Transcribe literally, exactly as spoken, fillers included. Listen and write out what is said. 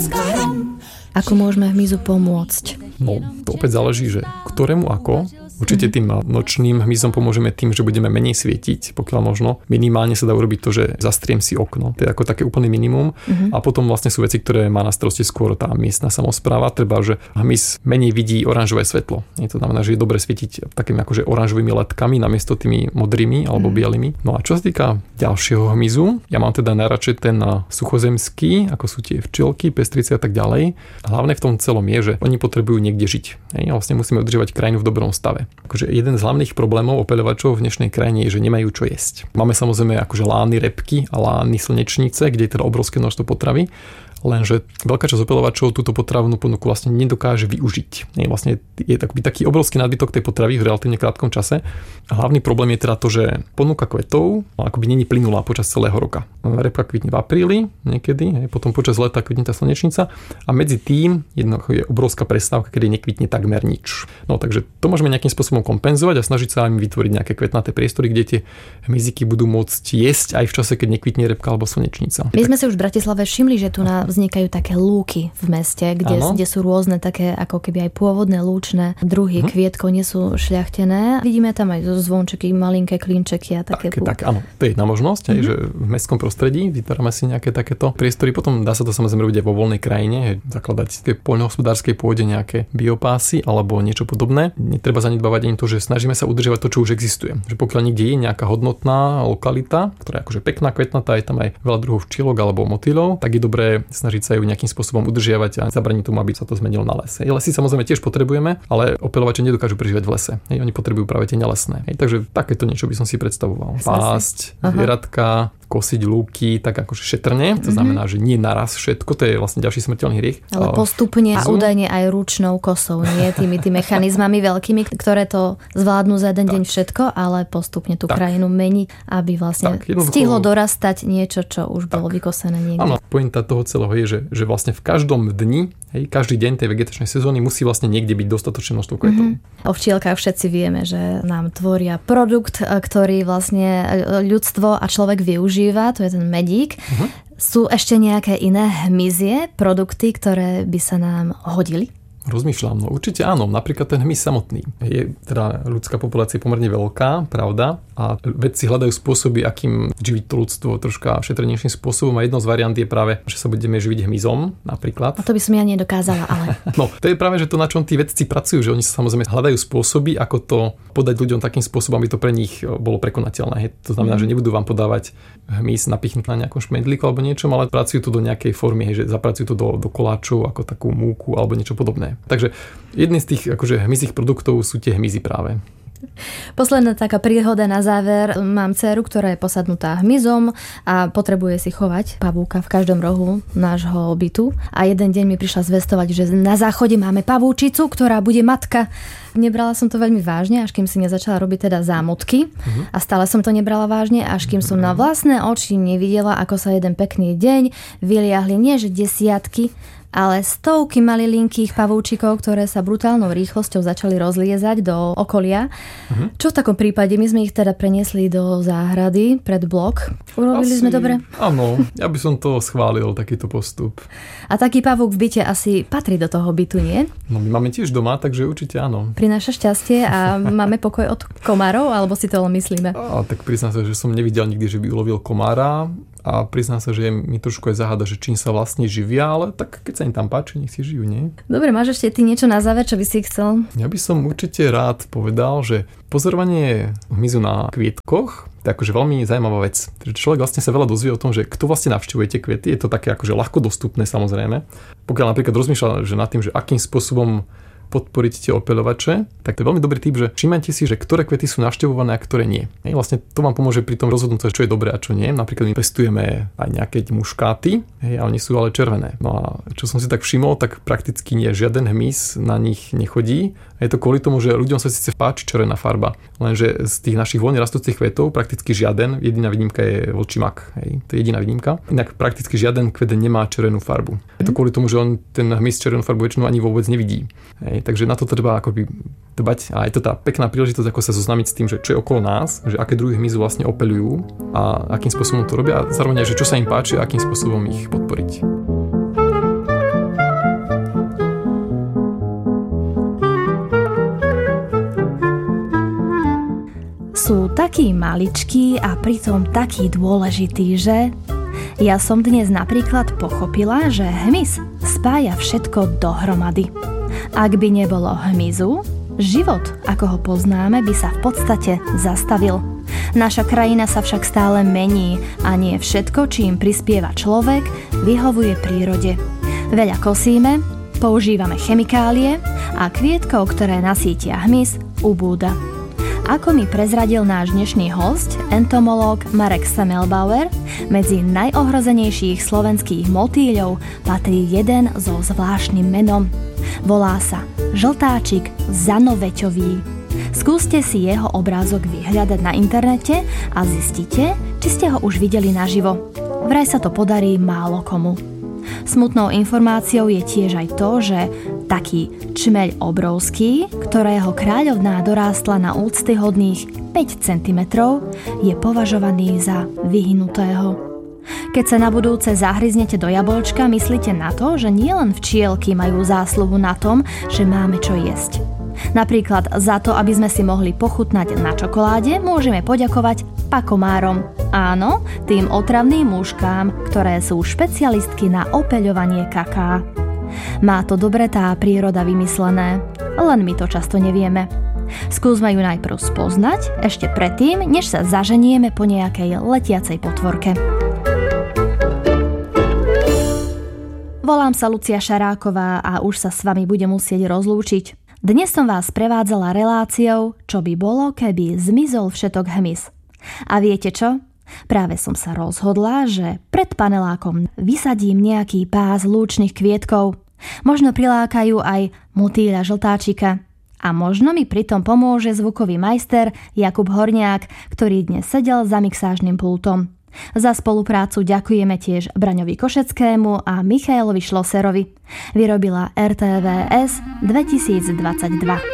Ako môžeme hmyzu pomôcť? No, to opäť záleží, že ktorému ako. Určite tým nočným hmyzom pomôžeme tým, že budeme menej svietiť, pokiaľ možno. Minimálne sa dá urobiť to, že zastriem si okno. To je ako také úplný minimum. Uh-huh. A potom vlastne sú veci, ktoré má na starosti skôr tá miestna samospráva. Treba, že hmyz menej vidí oranžové svetlo. Je to znamená, že je dobre svietiť takými akože oranžovými ledkami namiesto tými modrými alebo uh-huh. bielými. No a čo sa týka ďalšieho hmyzu, ja mám teda najradšej ten suchozemský, ako sú tie včielky, pestrice a tak ďalej. Hlavné v tom celom je, že oni potrebujú niekde žiť. A vlastne musíme udržovať krajinu v dobrom stave. Akože jeden z hlavných problémov opeľovačov v dnešnej krajine je, že nemajú čo jesť. Máme samozrejme akože lány repky a lány slnečnice, kde je teda obrovské množstvo potravy. Lenže veľká časť opeľovačov túto potravnú ponuku vlastne nedokáže využiť. Je vlastne je taký, taký obrovský nadbytok tej potravy v relatívne krátkom čase. A hlavný problém je teda to, že ponuka kvetov akoby není plynulá počas celého roka. Repka kvitne v apríli niekedy, potom počas leta kvitne tá slnečnica a medzi tým jednoducho je obrovská prestávka, kedy nekvitne takmer nič. No takže to môžeme nejakým spôsobom kompenzovať a snažiť sa im vytvoriť nejaké kvetnaté priestory, kde tie hmyziky budú môcť jesť aj v čase, keď nekvitne repka alebo slnečnica. My sme si už v Bratislave všimli, že tu na vznikajú také lúky v meste, kde, kde sú rôzne také ako keby aj pôvodné lúčne druhy hm. kvietkov, nie sú šľachtené. Vidíme tam aj zvončeky, malinké klinčeky a také. Tak, tak áno, to je jedna možnosť, mm-hmm. aj, že v mestskom prostredí vytvárame si nejaké takéto priestory. Potom dá sa to samozrejme robiť aj vo voľnej krajine, hej, zakladať v tej poľnohospodárskej pôde nejaké biopásy alebo niečo podobné. Netreba zanedbávať ani to, že snažíme sa udržiavať to, čo už existuje. Že pokiaľ niekde je nejaká hodnotná lokalita, ktorá je akože pekná, kvetnatá, je tam aj veľa druhov včielok alebo motýlov, tak je dobré snažiť sa ju nejakým spôsobom udržiavať a zabraniť tomu, aby sa to zmenilo na les. Lesy samozrejme tiež potrebujeme, ale opeľovače nedokážu prežívať v lese. Hej, oni potrebujú práve tie nelesné. Hej, takže takéto niečo by som si predstavoval. Pásť, zvieratka, kosiť lúky, tak akože šetrne, to znamená, že nie naraz všetko, to je vlastne ďalší smrteľný hriech. Ale postupne a údajne aj ručnou kosou, nie tými tými mechanizmami veľkými, ktoré to zvládnu za jeden tak. deň všetko, ale postupne tú tak. krajinu meniť, aby vlastne tak, stihlo dorastať niečo, čo už tak. bolo vykosené niekde. Áno, pointa toho celého je, že, že vlastne v každom dni, hej, každý deň tej vegetačnej sezóny musí vlastne niekde byť dostatočné množstvo kvetov. Mm-hmm. O včielkách všetci vieme, že nám tvoria produkt, ktorý vlastne ľudstvo a človek využíva, to je ten medík. Uh-huh. Sú ešte nejaké iné hmyzie, produkty, ktoré by sa nám hodili? Rozmýšľam, no určite áno, napríklad ten hmyz samotný. Je teda ľudská populácia pomerne veľká, pravda, a vedci hľadajú spôsoby, akým živiť to ľudstvo troška šetrnejším spôsobom a jednou z variant je práve, že sa budeme živiť hmyzom napríklad. A to by som ja nedokázala, ale... No, to je práve, že to, na čom tí vedci pracujú, že oni sa samozrejme hľadajú spôsoby, ako to podať ľuďom takým spôsobom, aby to pre nich bolo prekonateľné. To znamená, mm. že nebudú vám podávať hmyz napichnúť na nejakom šmendlíku alebo niečom, ale pracujú to do nejakej formy, že zapracujú to do, do koláčov ako takú múku alebo niečo podobné. Takže jedný z tých akože hmyzích produktov sú tie hmyzy práve. Posledná taká príhoda na záver. Mám dcéru, ktorá je posadnutá hmyzom a potrebuje si chovať pavúka v každom rohu nášho bytu. A jeden deň mi prišla zvestovať, že na záchode máme pavúčicu, ktorá bude matka. Nebrala som to veľmi vážne, až kým si nezačala robiť teda zámotky. Uh-huh. A stále som to nebrala vážne, až kým som na vlastné oči nevidela, ako sa jeden pekný deň vyliahli nie že desiatky, ale stovky malilinkých pavúčikov, ktoré sa brutálnou rýchlosťou začali rozliezať do okolia. Uh-huh. Čo v takom prípade? My sme ich teda preniesli do záhrady pred blok. Urobili asi, sme dobre? Áno, ja by som to schválil, takýto postup. A taký pavúk v byte asi patrí do toho bytu, nie? No my máme tiež doma, takže určite áno. Prináša šťastie a máme pokoj od komárov, alebo si to len myslíme? A, tak priznám sa, že som nevidel nikdy, že by ulovil komára. A priznám sa, že mi trošku aj zaháda, že čím sa vlastne živia, ale tak keď sa im tam páči, nech si žijú, nie? Dobre, máš ešte ty niečo na záver, čo by si chcel? Ja by som určite rád povedal, že pozorovanie hmyzu na kvietkoch to je akože veľmi zaujímavá vec. Človek vlastne sa veľa dozvie o tom, že kto vlastne navštevuje tie kvety. Je to také akože ľahko dostupné samozrejme. Pokiaľ napríklad rozmýšľa, že nad tým, že akým spôsobom podporiť tie opeľovače, tak to je veľmi dobrý tip, že všímajte si, že ktoré kvety sú navštevované a ktoré nie. Hej, vlastne to vám pomôže pri tom rozhodnúť, čo je dobré a čo nie. Napríklad my pestujeme aj nejaké muškáty, hej, a oni sú ale červené. No a čo som si tak všimol, tak prakticky nie, žiaden hmyz na nich nechodí. A je to kvôli tomu, že ľuďom sa síce páči červená farba, lenže z tých našich voľne rastúcich kvetov prakticky žiaden, jediná výnimka je vlčí mak, hej, to je jediná výnimka. Inak prakticky žiaden kvet nemá červenú farbu. Je to kvôli tomu, že on ten hmyz červenú farbu väčšinou ani vôbec nevidí. Hej, takže na to treba akoby dbať a je to tá pekná príležitosť, ako sa zoznámiť s tým, že čo je okolo nás, že aké druhy hmyzu vlastne opeľujú a akým spôsobom to robia a zároveň, že čo sa im páči a akým spôsobom ich podporiť. taký maličký a pritom taký dôležitý, že? Ja som dnes napríklad pochopila, že hmyz spája všetko dohromady. Ak by nebolo hmyzu, život, ako ho poznáme, by sa v podstate zastavil. Naša krajina sa však stále mení a nie všetko, čím prispieva človek, vyhovuje prírode. Veľa kosíme, používame chemikálie a kvietkov, ktoré nasítia hmyz, ubúda. Ako mi prezradil náš dnešný hosť, entomológ Marek Semmelbauer, medzi najohrozenejších slovenských motýľov patrí jeden so zvláštnym menom. Volá sa žltáčik zanoveťový. Skúste si jeho obrázok vyhľadať na internete a zistite, či ste ho už videli naživo. Vraj sa to podarí málo komu. Smutnou informáciou je tiež aj to, že taký čmeľ obrovský, ktorého kráľovná dorástla na úctyhodných päť centimetrov, je považovaný za vyhnutého. Keď sa na budúce zahryznete do jablčka, myslite na to, že nielen včielky majú zásluhu na tom, že máme čo jesť. Napríklad za to, aby sme si mohli pochutnať na čokoláde, môžeme poďakovať pakomárom. Áno, tým otravným muškám, ktoré sú špecialistky na opeľovanie kaká. Má to dobre tá príroda vymyslené, len my to často nevieme. Skúsme ju najprv spoznať, ešte predtým, než sa zaženieme po nejakej letiacej potvorke. Volám sa Lucia Šaráková a už sa s vami budem musieť rozlúčiť. Dnes som vás prevádzala reláciou, čo by bolo, keby zmizol všetok hmyz. A viete čo? Práve som sa rozhodla, že pred panelákom vysadím nejaký pás lúčnych kvietkov. Možno prilákajú aj motýľa žltáčika. A možno mi pritom pomôže zvukový majster Jakub Horniák, ktorý dnes sedel za mixážnym pultom. Za spoluprácu ďakujeme tiež Braňovi Košeckému a Michailovi Šloserovi. Vyrobila er té vé es dvetisícdvadsaťdva.